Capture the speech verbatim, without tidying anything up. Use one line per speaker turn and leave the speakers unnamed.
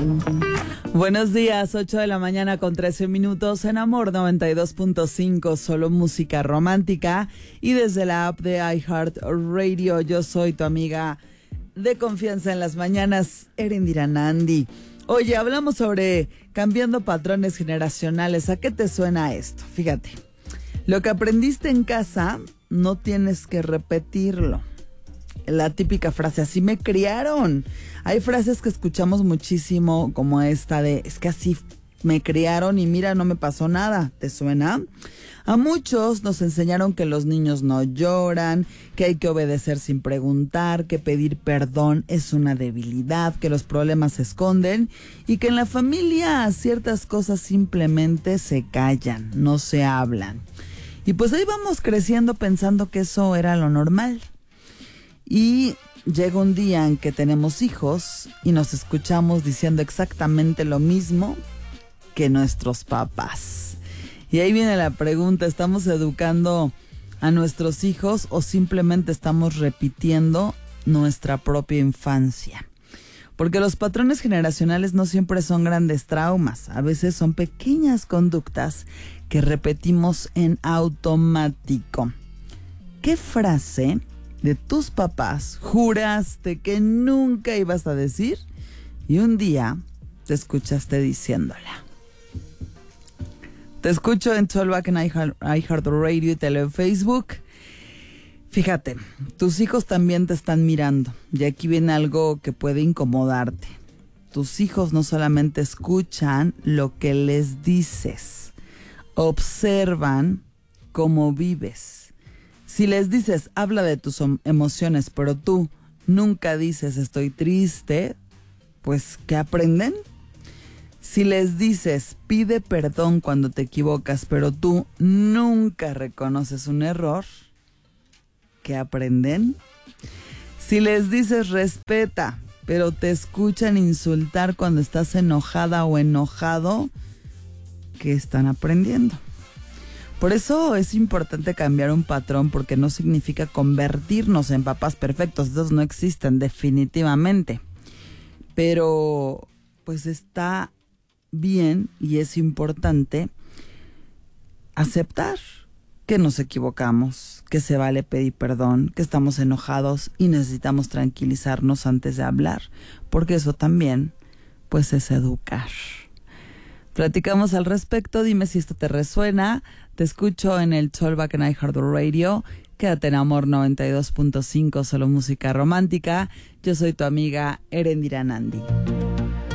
Buenos días, ocho de la mañana con trece minutos en Amor noventa y dos punto cinco, solo música romántica. Y desde la app de iHeartRadio, yo soy tu amiga de confianza en las mañanas, Erendira Nandi. Oye, hablamos sobre cambiando patrones generacionales. ¿A qué te suena esto? Fíjate, lo que aprendiste en casa no tienes que repetirlo. La típica frase, así me criaron. Hay frases que escuchamos muchísimo como esta de, es que así me criaron y mira, no me pasó nada. ¿Te suena? A muchos nos enseñaron que los niños no lloran, que hay que obedecer sin preguntar, que pedir perdón es una debilidad, que los problemas se esconden y que en la familia ciertas cosas simplemente se callan, no se hablan. Y pues ahí vamos creciendo pensando que eso era lo normal. Y llega un día en que tenemos hijos y nos escuchamos diciendo exactamente lo mismo que nuestros papás. Y ahí viene la pregunta, ¿estamos educando a nuestros hijos o simplemente estamos repitiendo nuestra propia infancia? Porque los patrones generacionales no siempre son grandes traumas, a veces son pequeñas conductas que repetimos en automático. ¿Qué frase de tus papás juraste que nunca ibas a decir y un día te escuchaste diciéndola? Te escucho en Talkback en iHeartRadio y te leo en Facebook. Fíjate, tus hijos también te están mirando y aquí viene algo que puede incomodarte. Tus hijos no solamente escuchan lo que les dices, observan cómo vives. Si les dices, habla de tus emociones, pero tú nunca dices estoy triste, pues ¿qué aprenden? Si les dices, pide perdón cuando te equivocas, pero tú nunca reconoces un error, ¿qué aprenden? Si les dices, respeta, pero te escuchan insultar cuando estás enojada o enojado, ¿qué están aprendiendo? Por eso es importante cambiar un patrón, porque no significa convertirnos en papás perfectos. Esos no existen definitivamente. Pero pues está bien y es importante aceptar que nos equivocamos, que se vale pedir perdón, que estamos enojados y necesitamos tranquilizarnos antes de hablar, porque eso también pues es educar. Platicamos al respecto, dime si esto te resuena. Te escucho en el Talkback en iHeartRadio. Quédate en Amor noventa y dos punto cinco, solo música romántica. Yo soy tu amiga Erendira Nandi.